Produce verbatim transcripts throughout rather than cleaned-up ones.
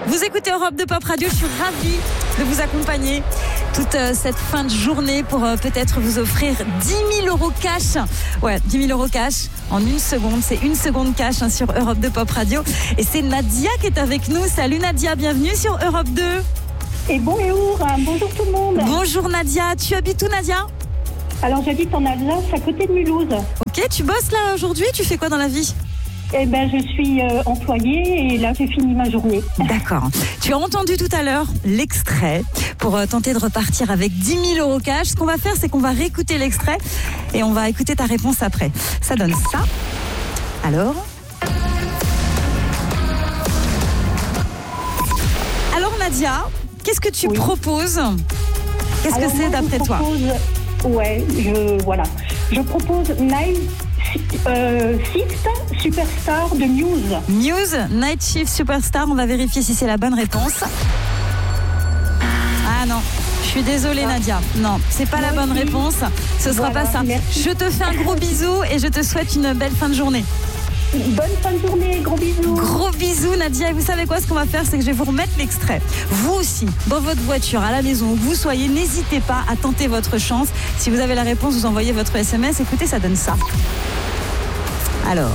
Vous écoutez Europe deux Pop Radio, je suis ravie de vous accompagner toute euh, cette fin de journée pour euh, peut-être vous offrir dix mille euros cash. Ouais, dix mille euros cash en une seconde. C'est une seconde cash hein, sur Europe deux Pop Radio. Et c'est Nadia qui est avec nous. Salut Nadia, bienvenue sur Europe deux. Et bonjour, bonjour tout le monde. Bonjour Nadia, tu habites où Nadia ? Alors j'habite en Alsace, à côté de Mulhouse. Ok, tu bosses là aujourd'hui, tu fais quoi dans la vie ? Eh ben, je suis euh, employée et là, j'ai fini ma journée. D'accord. Tu as entendu tout à l'heure l'extrait pour euh, tenter de repartir avec dix mille euros cash. Ce qu'on va faire, c'est qu'on va réécouter l'extrait et on va écouter ta réponse après. Ça donne ça. Alors ? Alors Nadia, qu'est-ce que tu oui. proposes ? Qu'est-ce Alors, que c'est moi, d'après je propose, toi ? Ouais, je, voilà. Je propose Night euh, Shift Superstar de Muse. Muse, Night Shift Superstar. On va vérifier si c'est la bonne réponse. Ah non, je suis désolée ah. Nadia. Non, c'est pas Moi la bonne aussi. réponse. Ce sera voilà, pas ça. Merci. Je te fais un gros bisou et je te souhaite une belle fin de journée. Bonne fin de journée, gros bisous. Gros bisous Nadia. Et vous savez quoi, ce qu'on va faire, c'est que je vais vous remettre l'extrait. Vous aussi, dans votre voiture, à la maison, où vous soyez, n'hésitez pas à tenter votre chance. Si vous avez la réponse, vous envoyez votre S M S. Écoutez, ça donne ça. Alors...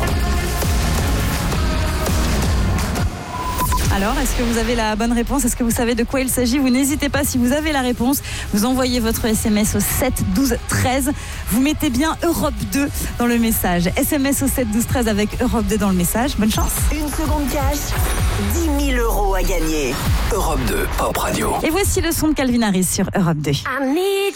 Alors, est-ce que vous avez la bonne réponse ? Est-ce que vous savez de quoi il s'agit ? Vous n'hésitez pas, si vous avez la réponse, vous envoyez votre S M S au sept douze treize. Vous mettez bien Europe deux dans le message. S M S au sept douze treize avec Europe deux dans le message. Bonne chance. Une seconde cash, dix mille euros à gagner. Europe deux Pop Radio. Et voici le son de Calvin Harris sur Europe deux.